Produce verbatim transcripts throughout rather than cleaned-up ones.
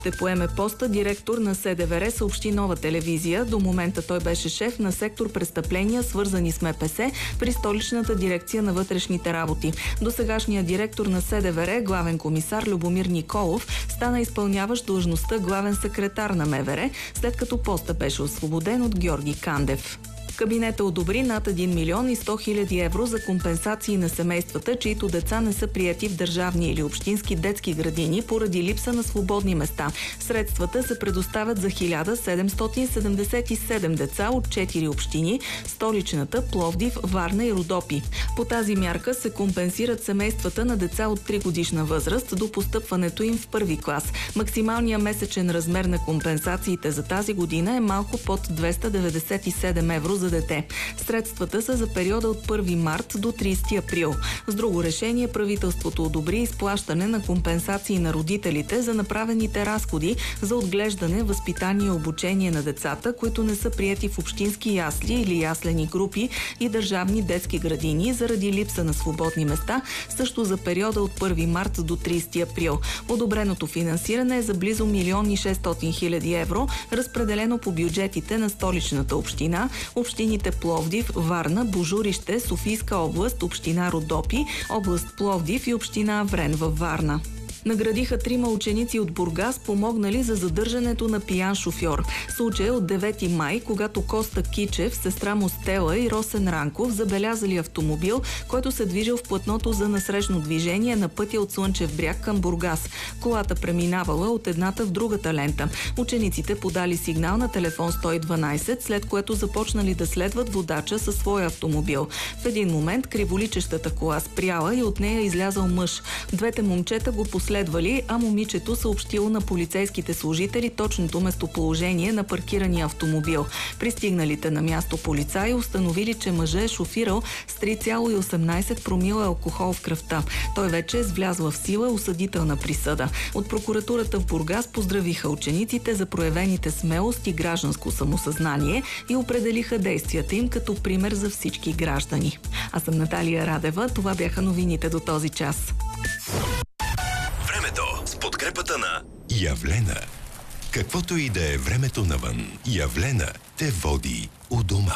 Ще поеме поста директор на СДВР, съобщи Нова телевизия. До момента той беше шеф на сектор престъпления, свързани с МПС при столичната дирекция на вътрешните работи. Досегашният директор на СДВР, главен комисар Любомир Николов, стана изпълняващ длъжността главен секретар на МВР, след като поста беше освободен от Георги Кандев. Кабинета одобри над един милион и сто хиляди евро за компенсации на семействата, чието деца не са приети в държавни или общински детски градини поради липса на свободни места. Средствата се предоставят за хиляда седемстотин седемдесет и седем деца от четири общини – Столичната, Пловдив, Варна и Родопи. По тази мярка се компенсират семействата на деца от три годишна възраст до постъпването им в първи клас. Максималният месечен размер на компенсациите за тази година е малко под двеста деветдесет и седем евро за дете. Средствата са за периода от първи март до тридесети април. С друго решение правителството одобри изплащане на компенсации на родителите за направените разходи за отглеждане, възпитание и обучение на децата, които не са приети в общински ясли или яслени групи и държавни детски градини заради липса на свободни места, също за периода от първи март до тридесети април. Одобреното финансиране е за близо милион и шестстотин хиляди евро, разпределено по бюджетите на Столичната община, общините Пловдив, Варна, Божурище, Софийска област, община Родопи, област Пловдив и община Аврен във Варна. Наградиха трима ученици от Бургас, помогнали за задържането на пиян шофьор. Случай от девети май, когато Коста Кичев, сестра му Стела и Росен Ранков забелязали автомобил, който се движил в платното за насрещно движение на пътя от Слънчев бряг към Бургас. Колата преминавала от едната в другата лента. Учениците подали сигнал на телефон сто и дванадесет, след което започнали да следват водача със своя автомобил. В един момент криволичещата кола спряла и от нея излязъл мъж. Двете момчета го последвали, следвали, а момичето съобщило на полицейските служители точното местоположение на паркирания автомобил. Пристигналите на място полицаи установили, че мъжът е шофирал с три цяло и осемнадесет промила алкохол в кръвта. Той вече е с влязла в сила осъдителна присъда. От прокуратурата в Бургас поздравиха учениците за проявените смелост и гражданско самосъзнание и определиха действията им като пример за всички граждани. Аз съм Наталия Радева. Това бяха новините до този час. С подкрепата на Явлена. Каквото и да е времето навън, Явлена те води у дома.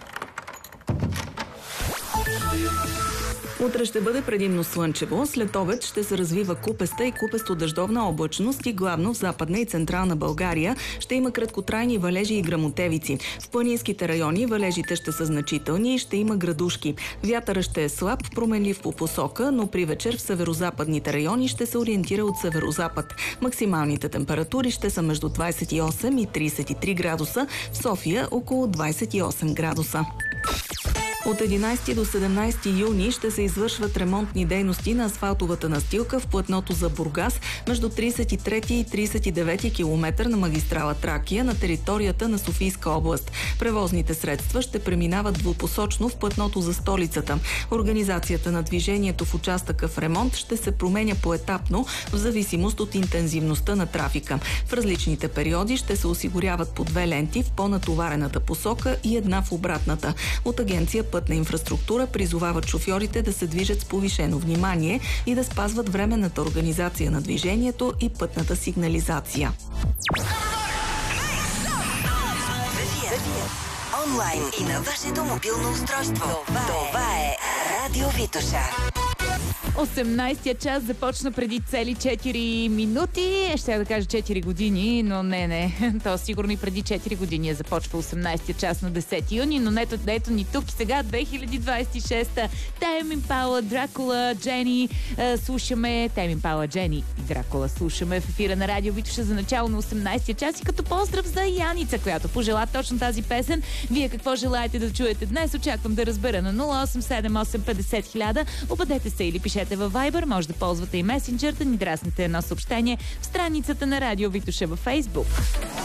Утре ще бъде предимно слънчево, след обед ще се развива купеста и купесто-дъждовна облачност и главно в Западна и Централна България ще има краткотрайни валежи и гръмотевици. В планинските райони валежите ще са значителни и ще има градушки. Вятърът ще е слаб, променлив по посока, но при вечер в северозападните райони ще се ориентира от северозапад. Максималните температури ще са между двадесет и осем и тридесет и три градуса, в София около двадесет и осем градуса. От единадесети до седемнадесети юни ще се извършват ремонтни дейности на асфалтовата настилка в платното за Бургас между тридесет и трети и тридесет и девети километър на магистрала Тракия на територията на Софийска област. Превозните средства ще преминават двупосочно в платното за столицата. Организацията на движението в участъка в ремонт ще се променя поетапно в зависимост от интензивността на трафика. В различните периоди ще се осигуряват по две ленти в по-натоварената посока и една в обратната. От агенция Пътна инфраструктура призовават шофьорите да се движат с повишено внимание и да спазват временната организация на движението и пътната сигнализация. Онлайн и на вашето мобилно устройство. Това, Това е Радио Витоша. осемнадесетия час започна преди цели четири минути. Ще да кажа четири години, но не, не. То сигурно и преди четири години е започва осемнадесетия час на десети юни, но нето, ето ни тук и сега, две хиляди двадесет и шеста. Тайм Импала, Дракула, Джени. Слушаме Тайм Импала, Джени и Дракула. Слушаме в ефира на Радио Витоша за начало на осемнадесетия час и като поздрав за Яница, която пожела точно тази песен. Вие какво желаете да чуете днес? Очаквам да разбера на нула осем седем осем петдесет хиляда. Обадете се или пишете във Viber, може да ползвате и месенджер, да ни драснете едно съобщение в страницата на Радио Витоша във Facebook.